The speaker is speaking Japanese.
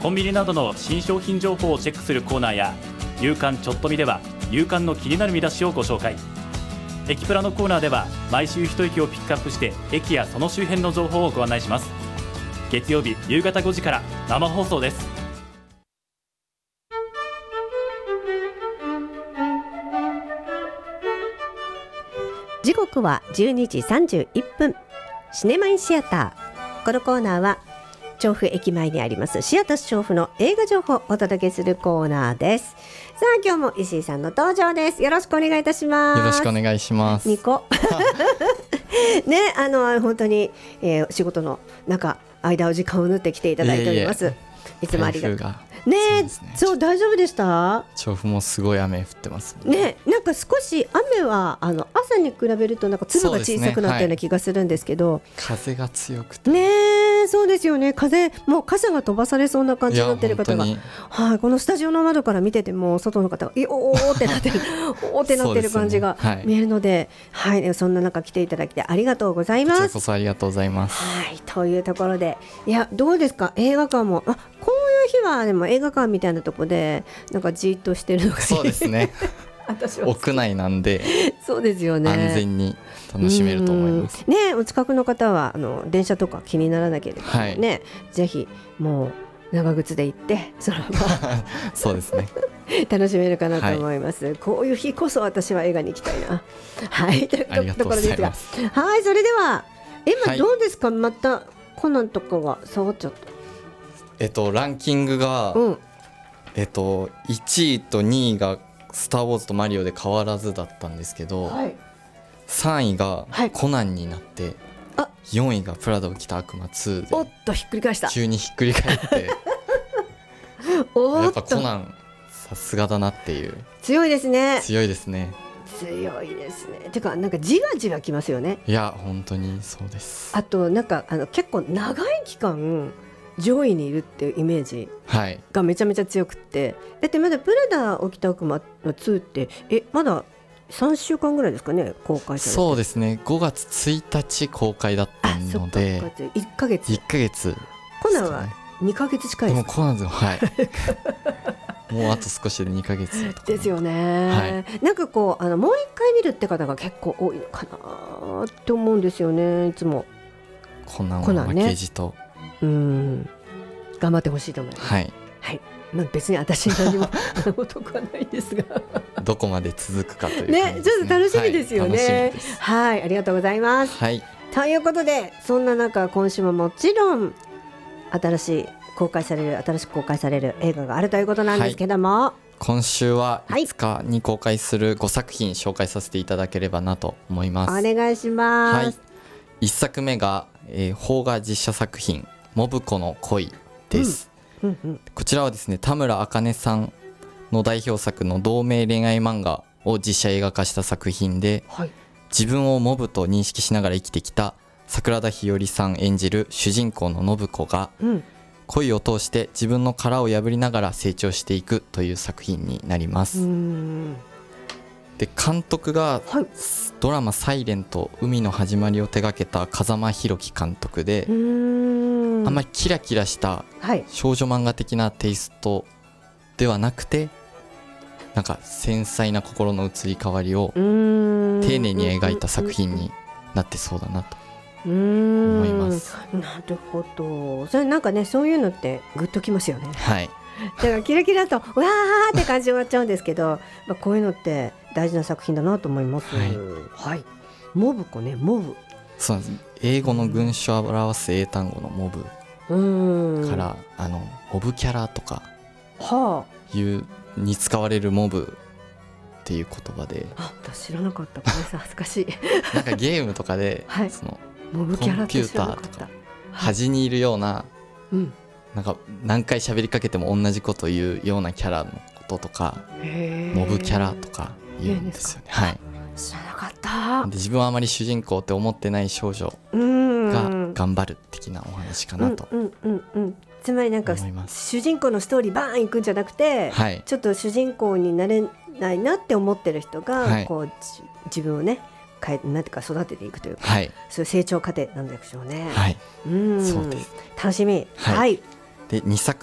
コンビニなどの新商品情報をチェックするコーナーや、夕刊ちょっと見では夕刊の気になる見出しをご紹介。駅プラのコーナーでは毎週一駅をピックアップして駅やその周辺の情報をご案内します。月曜日夕方5時から生放送です。 時刻は12時31分。シネマインシアター。このコーナーは調布駅前にありますシアタス調布の映画情報をお届けするコーナーです。さあ今日も石井さんの登場です。よろしくお願いいたします。 よろしくお願いします。 ニコね、本当に、仕事の中間を時間を縫ってきていただいております。いつもありがとうね。そう大丈夫でした？ 調布もすごい雨降ってますね。 なんか少し雨は朝に比べるとなんか粒が小さくなったような気がするんですけど、 風が強くてね、そうですよね。風もう傘が飛ばされそうな感じになってる方が、はい、このスタジオの窓から見てても外の方がおーってなってるおーってなってる感じが見えるので、はい、そんな中来ていただきありがとうございます。 こちらこそありがとうございます。 はい、というところで、いやどうですか、映画館もこういう日はでも映画館みたいなとこでなんかじーっとしてるのがそうですね私は屋内なんでそうですよね、 安全に楽しめると思いますね。お近くの方は電車とか気にならなければね、はい、ぜひもう長靴で行ってそのままそうですね楽しめるかなと思います、はい、こういう日こそ私は映画に行きたいなはいというところですが、はい、それでは今どうですか、はい、またコナンとかが下がっちゃった。 ランキングが、1位と2位がスター・ウォーズとマリオで変わらずだったんですけど、はい、3位がコナンになって、はい、4位がプラダを着た悪魔2でおっとひっくり返した。 急にひっくり返ってやっぱコナンさすがだなっていう。 強いですね。 強いですね。 強いですね。てかなんかじわじわきますよね。 いや本当にそうです。 あとなんか結構長い期間上位にいるっていうイメージがめちゃめちゃ強くって、だってまだプラダ起きた悪魔の2ってまだ3週間ぐらいですかね、公開されて。 そうですね、5月1日公開だったので 1ヶ月コナンは2ヶ月近いです。 でもコナンははいもうあと少しで2ヶ月とかですよね、はい、なんかこうもう一回見るって方が結構多いのかなって思うんですよね。いつもコナンは負けじと、 頑張ってほしいと思います。はい、はい、まあ、別に私何も得はないですがどこまで続くかというね、ちょっと楽しみですよね。はい、ありがとうございます、 はい、 ということでそんな中今週ももちろん新しく公開される映画があるということなんですけども、はい、 今週は5日に公開する5作品紹介させていただければなと思います。 お願いします、はい、 1作目が、邦画実写作品モブコの恋です、こちらはですね田村茜さんの代表作の同名恋愛漫画を実写映画化した作品で、はい、自分をモブと認識しながら生きてきた桜田ひよりさん演じる主人公の信子が、恋を通して自分の殻を破りながら成長していくという作品になります。で監督がドラマ「サイレント海の始まり」を手掛けた風間弘樹監督で、あんまりキラキラした少女漫画的なテイストではなくて、なんか繊細な心の移り変わりを丁寧に描いた作品になってそうだなと思います。 なるほど。それなんかね、そういうのってグッときますよね。 はい。 だからキラキラとわーって感じで終わっちゃうんですけど、こういうのって大事な作品だなと思います。はい。はい、モブコね、モブ。 そうなんです。英語の群衆を表す英単語のモブからモブキャラとかいうに使われるモブっていう言葉で、 私知らなかった。これさ恥ずかしい。 なんかゲームとかで、はい、そのモブキャラって知らなかった。 コンピューターとか端にいるような、なんか何回喋りかけても同じこと言うようなキャラのこととかモブキャラとか言うんですよね。はい。 知らなかった。 で自分はあまり主人公って思ってない少女が頑張る的なお話かなと。 つまりなんか主人公のストーリーバーンいくんじゃなくて、はい、ちょっと主人公になれないなって思ってる人が、はい、こう自分をねなんていうか育てていくというか、はい、そういう成長過程なんでしょうね。 はい、そうです。 楽しみ。 はい。で2作